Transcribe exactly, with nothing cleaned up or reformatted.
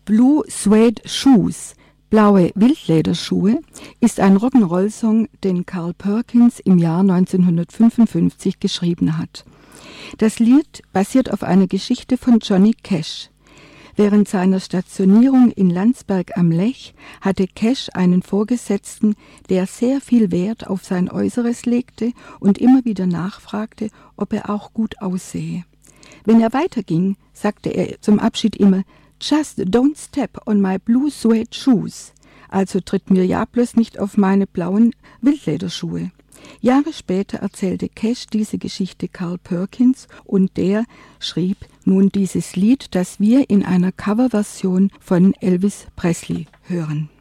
Blue Suede Shoes, blaue Wildlederschuhe, ist ein Rock'n'Roll-Song, den Carl Perkins im Jahr neunzehnhundertfünfundfünfzig geschrieben hat. Das Lied basiert auf einer Geschichte von Johnny Cash. Während seiner Stationierung in Landsberg am Lech hatte Cash einen Vorgesetzten, der sehr viel Wert auf sein Äußeres legte und immer wieder nachfragte, ob er auch gut aussehe. Wenn er weiterging, sagte er zum Abschied immer: "Just don't step on my blue suede shoes." Also tritt mir ja bloß nicht auf meine blauen Wildlederschuhe. Jahre später erzählte Cash diese Geschichte Carl Perkins und der schrieb nun dieses Lied, das wir in einer Coverversion von Elvis Presley hören.